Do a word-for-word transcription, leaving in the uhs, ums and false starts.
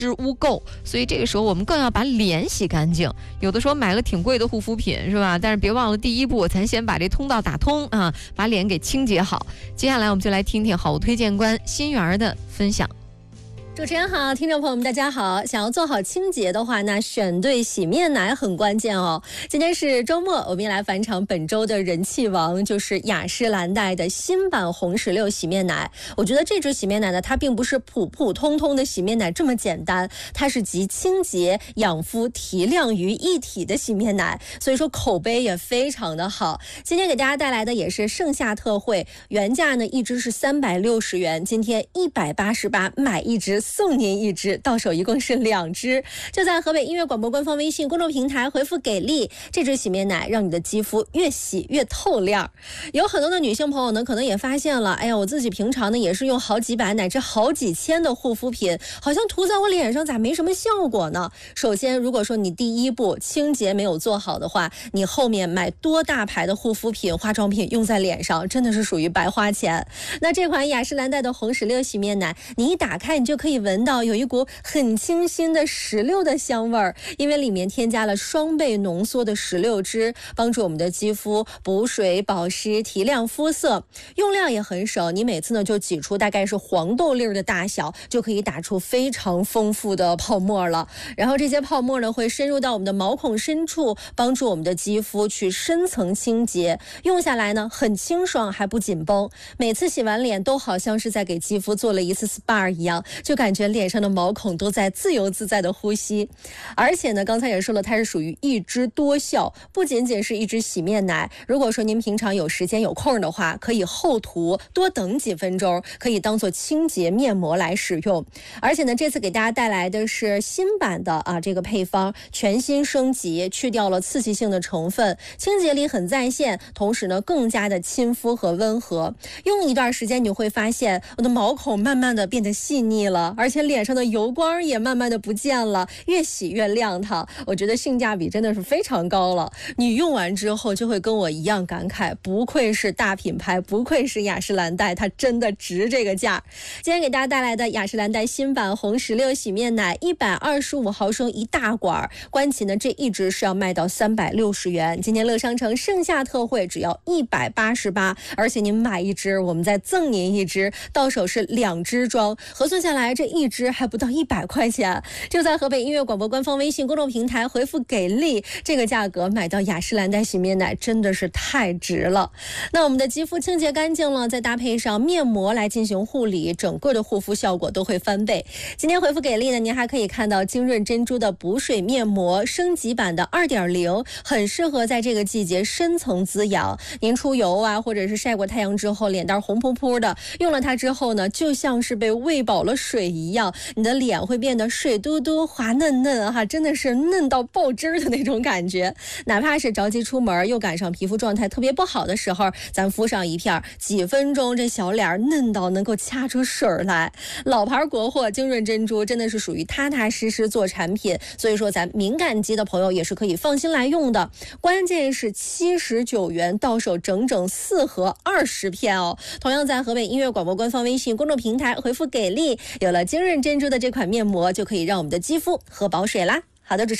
脂污垢，所以这个时候我们更要把脸洗干净。有的时候买了挺贵的护肤品是吧？但是别忘了第一步，咱先把这通道打通啊，把脸给清洁好。接下来我们就来听听好物推荐官心源的分享。 主持人好，听众朋友们大家好。想要做好清洁的话，那选对洗面奶很关键哦。今天是周末，我们来返场本周的人气王，就是雅诗兰黛的新版红石榴洗面奶。我觉得这支洗面奶呢，它并不是普普通通的洗面奶这么简单，它是集清洁、养肤、提亮于一体的洗面奶，所以说口碑也非常的好。今天给大家带来的也是盛夏特惠，原价呢一支是三百六十元，今天一百八十八，买一支送您一支，到手一共是两支。就在河北音乐广播官方微信公众平台回复给力，这支洗面奶让你的肌肤越洗越透亮。有很多的女性朋友呢，可能也发现了，哎呀，我自己平常呢也是用好几百乃至好几千的护肤品，好像涂在我脸上咋没什么效果呢？首先，如果说你第一步清洁没有做好的话，你后面买多大牌的护肤品、化妆品用在脸上，真的是属于白花钱。那这款雅诗兰黛的红石榴洗面奶，你一打开，你就可以闻到有一股很清新的石榴的香味儿，因为里面添加了双倍浓缩的石榴汁，帮助我们的肌肤补水保湿、提亮肤色。用量也很少，你每次呢就挤出大概是黄豆粒的大小，就可以打出非常丰富的泡沫了。然后这些泡沫呢会深入到我们的毛孔深处，帮助我们的肌肤去深层清洁。用下来呢很清爽还不紧绷，每次洗完脸都好像是在给肌肤做了一次 S P A 一样，就感觉脸上的毛孔都在自由自在的呼吸。而且呢刚才也说了，它是属于一支多效，不仅仅是一支洗面奶，如果说您平常有时间有空的话，可以厚涂，多等几分钟，可以当做清洁面膜来使用。而且呢这次给大家带来的是新版的啊这个配方，全新升级，去掉了刺激性的成分，清洁力很在线，同时呢更加的亲肤和温和。用一段时间你会发现我的毛孔慢慢的变得细腻了，而且脸上的油光也慢慢的不见了，越洗越亮堂。我觉得性价比真的是非常高了，你用完之后就会跟我一样感慨，不愧是大品牌，不愧是雅诗兰黛，它真的值这个价。今天给大家带来的雅诗兰黛新版红石榴洗面奶，一百二十五毫升一大管，关其呢这一支是要卖到三百六十元，今天乐商城盛夏特惠只要一百八十八，而且您买一支我们再赠您一支，到手是两支装，核算下来这一支还不到一百块钱。就在河北音乐广播官方微信公众平台回复给力，这个价格买到雅诗兰黛洗面奶真的是太值了。那我们的肌肤清洁干净了，再搭配上面膜来进行护理，整个的护肤效果都会翻倍。今天回复给力呢，您还可以看到精润珍珠的补水面膜升级版的 二点零， 很适合在这个季节深层滋养。您出油啊，或者是晒过太阳之后脸蛋红扑扑的，用了它之后呢，就像是被喂饱了水一样，你的脸会变得水嘟嘟滑嫩嫩哈，真的是嫩到爆汁的那种感觉。哪怕是着急出门又赶上皮肤状态特别不好的时候，咱敷上一片，几分钟这小脸嫩到能够掐出水来。老牌国货精润珍珠真的是属于踏踏实实做产品，所以说咱敏感肌的朋友也是可以放心来用的。关键是七十九元到手整整四盒二十片哦。同样在河北音乐广播官方微信公众平台回复给力，有了精润珍珠的这款面膜，就可以让我们的肌肤喝饱水啦。好的，主持人。